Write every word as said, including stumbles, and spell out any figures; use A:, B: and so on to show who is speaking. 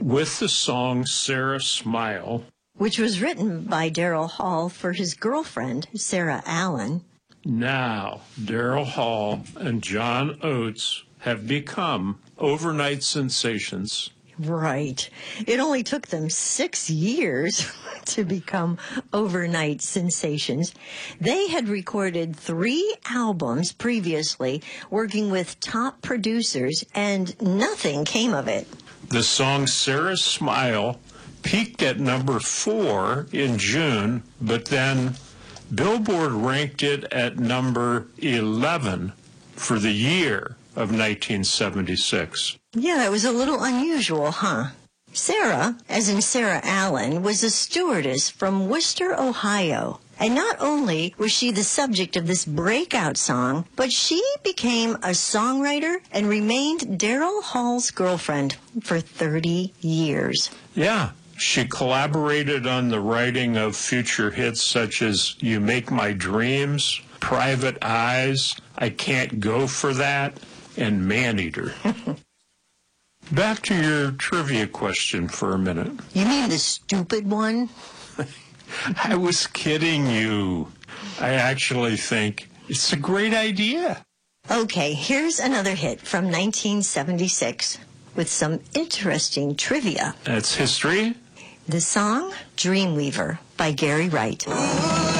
A: with the song Sarah Smile,
B: which was written by Daryl Hall for his girlfriend, Sarah Allen.
A: Now, Daryl Hall and John Oates have become overnight sensations.
B: Right. It only took them six years to become overnight sensations. They had recorded three albums previously, working with top producers, and nothing came of it.
A: The song Sarah Smile peaked at number four in June, but then Billboard ranked it at number eleven for the year of nineteen seventy-six.
B: Yeah, it was a little unusual, huh? Sarah, as in Sarah Allen, was a stewardess from Worcester, Ohio. And not only was she the subject of this breakout song, but she became a songwriter and remained Daryl Hall's girlfriend for thirty years.
A: Yeah, she collaborated on the writing of future hits such as You Make My Dreams, Private Eyes, I Can't Go For That, and Maneater. Back to your trivia question for a minute.
B: You mean the stupid one?
A: I was kidding you. I actually think it's a great idea.
B: Okay, here's another hit from nineteen seventy-six with some interesting trivia.
A: That's history.
B: The song Dreamweaver by Gary Wright.